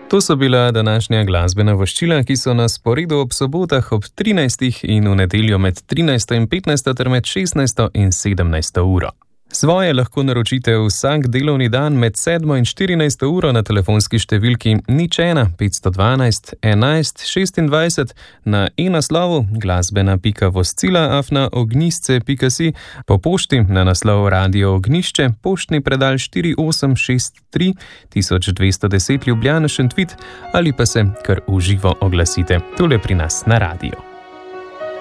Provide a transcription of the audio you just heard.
To so bila današnja glasbena voščila, ki so na sporedu ob sobotah ob 13. in v nedeljo med 13. in 15. ter med 16. in 17. uro. Svoje lahko naročite vsak delovni dan med 7. in 14. uro na telefonski številki 01 512 11 26 na e-naslovu glasbena.voščila@ognjisce.si, po pošti na naslov Radio Ognjišče, poštni predal 4863 1210 Ljubljana Šentvid ali pa se kar v živo oglasite tule pri nas na radiju.